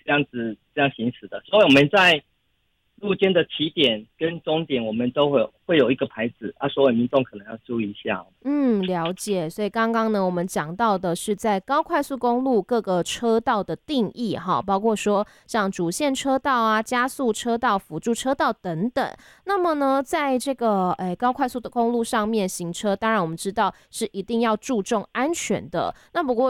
这样行驶的，所以我们在路肩的起点跟终点，我们都会有一个牌子啊，所有民众可能要注意一下哦。 了解。所以刚刚呢，我们讲到的是在高快速公路各个车道的定义哈，包括说像主线车道啊、加速车道、辅助车道等等。那么呢，在这个高快速的公路上面行车，当然我们知道是一定要注重安全的。那不过